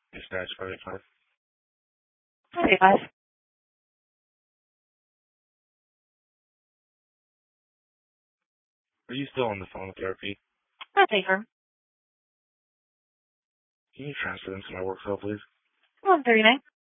Dispatch 585. Hi, guys. Are you still on the phone with therapy? Hi, Baker. Can you transfer them to my work cell, please? 139.